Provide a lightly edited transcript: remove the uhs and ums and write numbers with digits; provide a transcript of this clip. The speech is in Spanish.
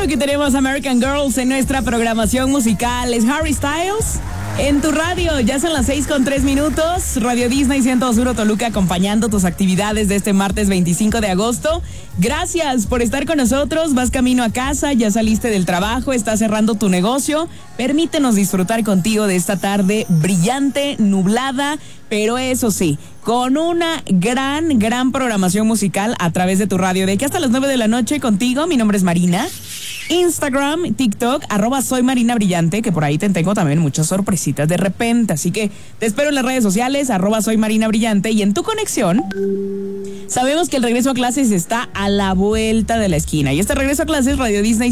que tenemos American Girls en nuestra programación musical. Es Harry Styles en tu radio. Ya son las 6:03. Radio Disney 102.1 Toluca, acompañando tus actividades de este martes 25 de agosto. Gracias por estar con nosotros. Vas camino a casa, ya saliste del trabajo, estás cerrando tu negocio. Permítenos disfrutar contigo de esta tarde brillante, nublada, pero eso sí, con una gran programación musical a través de tu radio. De aquí hasta las 9 de la noche contigo. Mi nombre es Marina. Instagram, TikTok, @soy Marina Brillante, que por ahí te tengo también muchas sorpresitas de repente. Así que te espero en las redes sociales, @soy Marina Brillante. Y en tu conexión, sabemos que el regreso a clases está a la vuelta de la esquina. Y este regreso a clases, Radio Disney